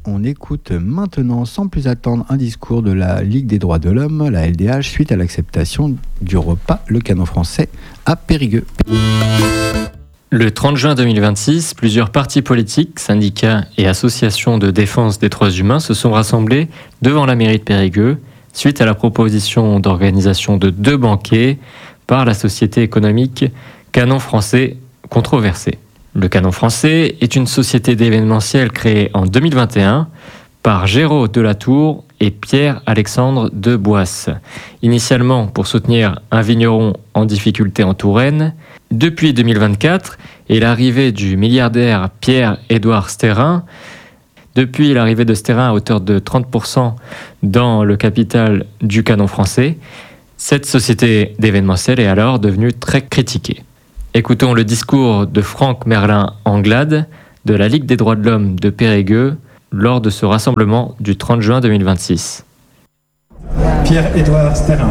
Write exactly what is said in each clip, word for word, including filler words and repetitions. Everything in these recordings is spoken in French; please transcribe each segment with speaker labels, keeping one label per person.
Speaker 1: On écoute maintenant sans plus attendre un discours de la Ligue des droits de l'homme, la L D H, suite à l'acceptation du repas Le Canon Français à Périgueux.
Speaker 2: Le trente juin deux mille vingt-six, plusieurs partis politiques, syndicats et associations de défense des droits humains se sont rassemblés devant la mairie de Périgueux suite à la proposition d'organisation de deux banquets par la société économique Canon Français controversée. Le Canon Français est une société d'événementiel créée en deux mille vingt et un par Géraud Delatour et Pierre-Alexandre de Boisse, initialement pour soutenir un vigneron en difficulté en Touraine. Depuis deux mille vingt-quatre et l'arrivée du milliardaire Pierre-Édouard Stérin, depuis l'arrivée de Stérin à hauteur de trente pour cent dans le capital du Canon Français, cette société d'événementiel est alors devenue très critiquée. Écoutons le discours de Franck Merlin-Anglade de la Ligue des droits de l'homme de Périgueux lors de ce rassemblement du trente juin deux mille vingt-six.
Speaker 3: Pierre-Édouard Stérin.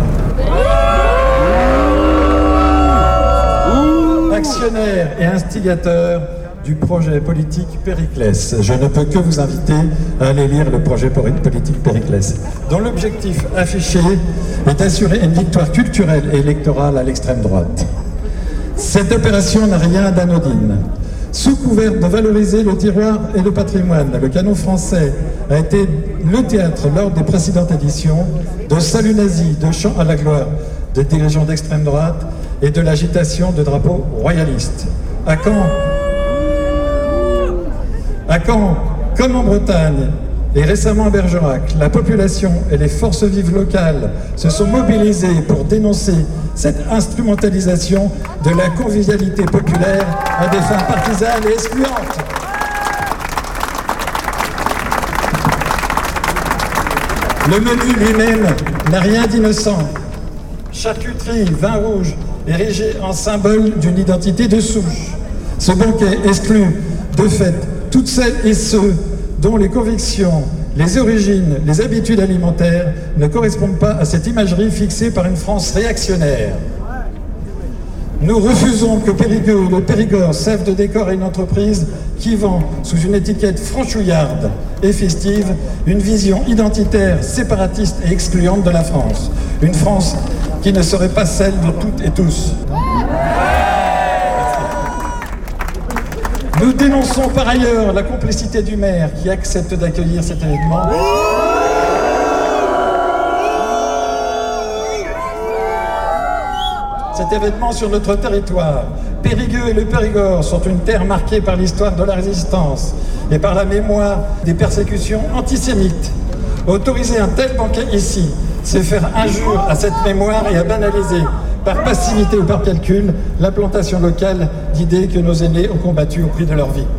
Speaker 3: Actionnaire et instigateur du projet politique Périclès. Je ne peux que vous inviter à aller lire le projet politique Périclès, dont l'objectif affiché est d'assurer une victoire culturelle et électorale à l'extrême droite. Cette opération n'a rien d'anodine. Sous couvert de valoriser le terroir et le patrimoine, le Canon Français a été le théâtre lors des précédentes éditions de saluts nazis, de chants à la gloire des dirigeants d'extrême droite et de l'agitation de drapeaux royalistes. À Caen, à Caen, comme en Bretagne et récemment à Bergerac, la population et les forces vives locales se sont mobilisées pour dénoncer cette instrumentalisation de la convivialité populaire à des fins partisanes et excluantes. Le menu lui-même n'a rien d'innocent. Charcuterie, vin rouge, érigé en symbole d'une identité de souche. Ce banquet exclut, de fait, toutes celles et ceux dont les convictions, les origines, les habitudes alimentaires ne correspondent pas à cette imagerie fixée par une France réactionnaire. Nous refusons que Périgueux ou le Périgord servent de décor à une entreprise qui vend, sous une étiquette franchouillarde et festive, une vision identitaire, séparatiste et excluante de la France. Une France qui ne serait pas celle de toutes et tous. Nous dénonçons par ailleurs la complicité du maire qui accepte d'accueillir cet événement. Cet événement sur notre territoire. Périgueux et le Périgord sont une terre marquée par l'histoire de la résistance et par la mémoire des persécutions antisémites. Autoriser un tel banquet ici, c'est faire injure à cette mémoire et à banaliser, par passivité ou par calcul, l'implantation locale d'idées que nos aînés ont combattues au prix de leur vie.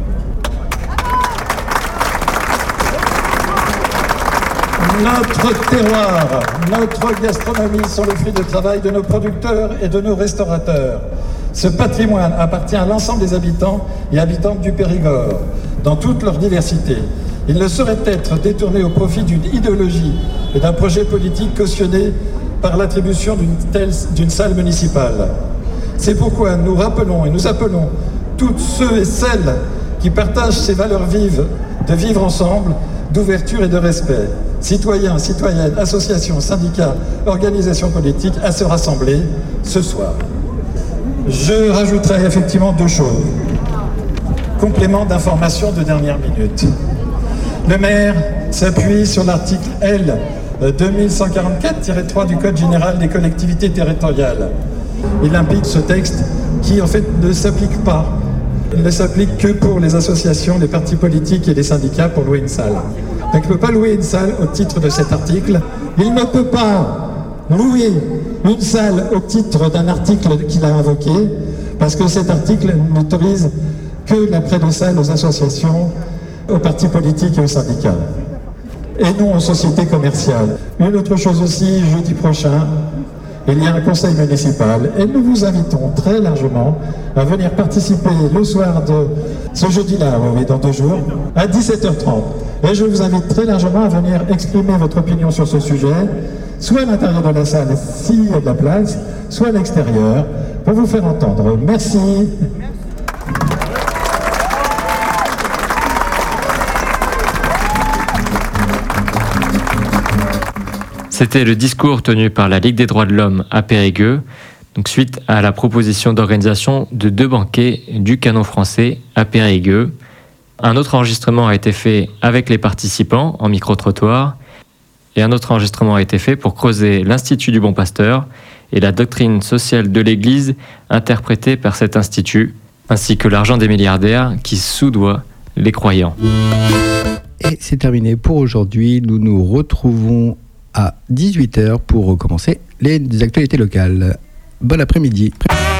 Speaker 3: Notre terroir, notre gastronomie sont le fruit du travail de nos producteurs et de nos restaurateurs. Ce patrimoine appartient à l'ensemble des habitants et habitantes du Périgord, dans toute leur diversité. Il ne saurait être détourné au profit d'une idéologie et d'un projet politique cautionné par l'attribution d'une telle, d'une salle municipale. C'est pourquoi nous rappelons et nous appelons tous ceux et celles qui partagent ces valeurs vives de vivre ensemble, d'ouverture et de respect. Citoyens, citoyennes, associations, syndicats, organisations politiques à se rassembler ce soir. Je rajouterai effectivement deux choses. Complément d'information de dernière minute. Le maire s'appuie sur l'article L deux mille cent quarante-quatre tiret trois du Code général des collectivités territoriales. Il implique ce texte qui en fait ne s'applique pas. Il ne s'applique que pour les associations, les partis politiques et les syndicats pour louer une salle. Donc il ne peut pas louer une salle au titre de cet article. Il ne peut pas louer une salle au titre d'un article qu'il a invoqué, parce que cet article n'autorise que l'après de salle aux associations, aux partis politiques et aux syndicats, et non aux sociétés commerciales. Une autre chose aussi, jeudi prochain, il y a un conseil municipal et nous vous invitons très largement à venir participer le soir de ce jeudi-là, oui, dans deux jours, à dix-sept heures trente. Et je vous invite très largement à venir exprimer votre opinion sur ce sujet, soit à l'intérieur de la salle s'il y a de la place, soit à l'extérieur, pour vous faire entendre. Merci.
Speaker 2: C'était le discours tenu par la Ligue des droits de l'homme à Périgueux, donc suite à la proposition d'organisation de deux banquets du Canon français à Périgueux. Un autre enregistrement a été fait avec les participants en micro-trottoir et un autre enregistrement a été fait pour creuser l'Institut du Bon Pasteur et la doctrine sociale de l'Église interprétée par cet institut, ainsi que l'argent des milliardaires qui soudoie les croyants.
Speaker 1: Et c'est terminé pour aujourd'hui. Nous nous retrouvons à dix-huit heures pour recommencer les actualités locales. Bon après-midi.